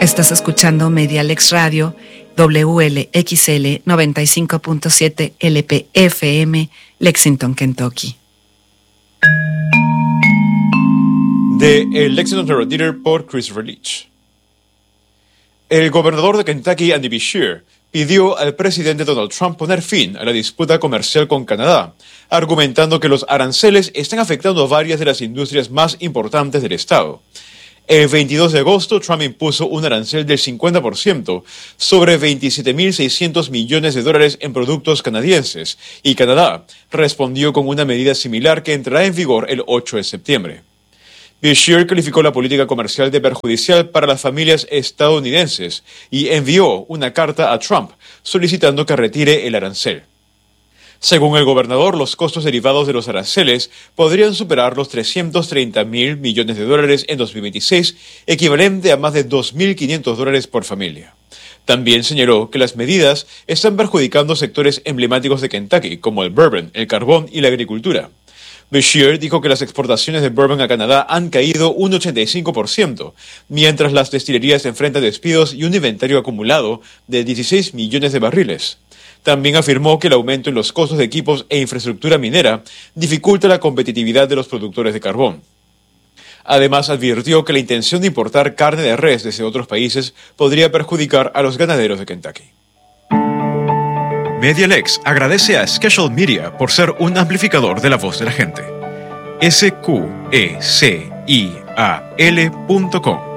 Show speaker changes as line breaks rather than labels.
Estás escuchando Medialex Radio, WLXL 95.7 LPFM, Lexington, Kentucky.
De El Lexington Herald por Christopher Leach. El gobernador de Kentucky, Andy Beshear, pidió al presidente Donald Trump poner fin a la disputa comercial con Canadá, argumentando que los aranceles están afectando a varias de las industrias más importantes del estado. El 22 de agosto, Trump impuso un arancel del 50% sobre $27.600 millones en productos canadienses, y Canadá respondió con una medida similar que entrará en vigor el 8 de septiembre. Beshear calificó la política comercial de perjudicial para las familias estadounidenses y envió una carta a Trump solicitando que retire el arancel. Según el gobernador, los costos derivados de los aranceles podrían superar los $330.000 millones en 2026, equivalente a más de $2.500 por familia. También señaló que las medidas están perjudicando sectores emblemáticos de Kentucky, como el bourbon, el carbón y la agricultura. Beshear dijo que las exportaciones de bourbon a Canadá han caído un 85%, mientras las destilerías enfrentan despidos y un inventario acumulado de 16 millones de barriles. También afirmó que el aumento en los costos de equipos e infraestructura minera dificulta la competitividad de los productores de carbón. Además, advirtió que la intención de importar carne de res desde otros países podría perjudicar a los ganaderos de Kentucky. Medialex agradece a Schedule Media por ser un amplificador de la voz de la gente. SQECIAL.com